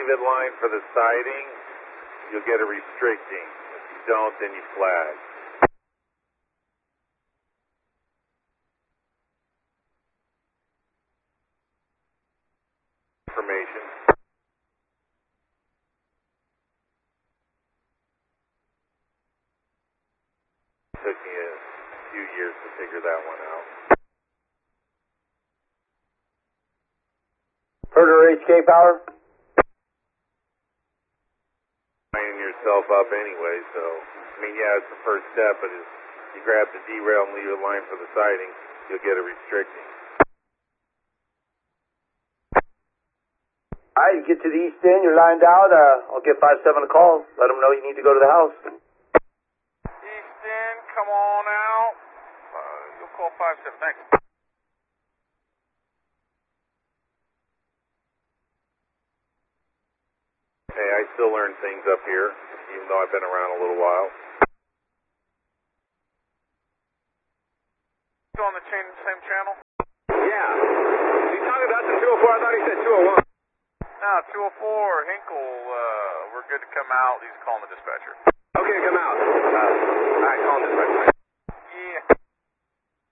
private line for the siding, you'll get a restricting. If you don't, then you flag. Information. Took me a few years to figure that one out. Further HK power? Lining yourself up anyway, so, I mean, yeah, it's the first step, but if you grab the derail and leave a line for the siding, you'll get a restricting. Alright, you get to the east end, you're lined out, I'll give 5-7 a call, let them know you need to go to the house. East end, come on out. You'll call 5-7, thanks. Hey, I still learn things up here, even though I've been around a little while. Still on the same channel? Yeah. Is he talking about the 204? I thought he said 201. No, 204, Hinkle, we're good to come out. He's calling the dispatcher. Okay, come out. All right, call dispatcher.